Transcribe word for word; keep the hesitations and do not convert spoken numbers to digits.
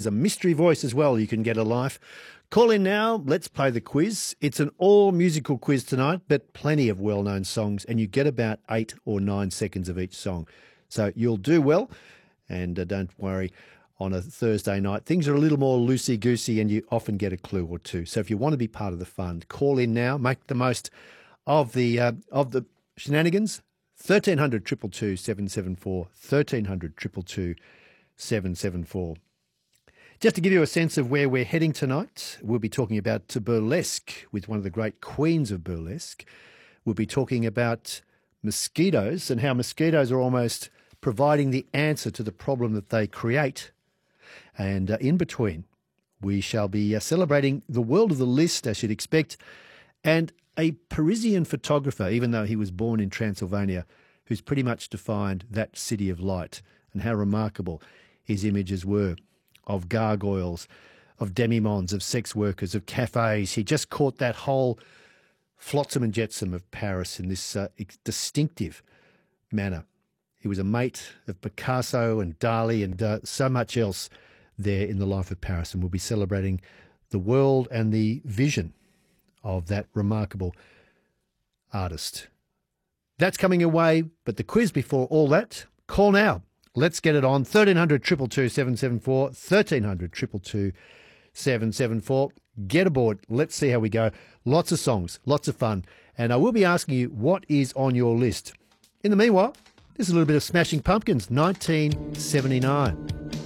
There's a mystery voice as well. You can get a life. Call in now. Let's play the quiz. It's an all-musical quiz tonight, but plenty of well-known songs, and you get about eight or nine seconds of each song. So you'll do well, and uh, don't worry. On a Thursday night, things are a little more loosey-goosey and you often get a clue or two. So if you want to be part of the fun, call in now. Make the most of the uh, of the shenanigans. thirteen hundred, two two two, seven seven four. thirteen hundred, two two two, seven seven four. Just to give you a sense of where we're heading tonight, we'll be talking about burlesque with one of the great queens of burlesque. We'll be talking about mosquitoes and how mosquitoes are almost providing the answer to the problem that they create. And uh, in between, we shall be uh, celebrating the world of the list, as you'd expect, and a Parisian photographer, even though he was born in Transylvania, who's pretty much defined that city of light and how remarkable his images were of gargoyles, of demimondes, of sex workers, of cafes. He just caught that whole flotsam and jetsam of Paris in this uh, distinctive manner. He was a mate of Picasso and Dali and uh, so much else there in the life of Paris, and we'll be celebrating the world and the vision of that remarkable artist. That's coming your way, but the quiz before all that, call now. Let's get it on. thirteen hundred, two two two, seven seven four, thirteen hundred, two two two, seven seven four. Get aboard. Let's see how we go. Lots of songs, lots of fun, and I will be asking you what is on your list. In the meanwhile, this is a little bit of Smashing Pumpkins, nineteen seventy-nine.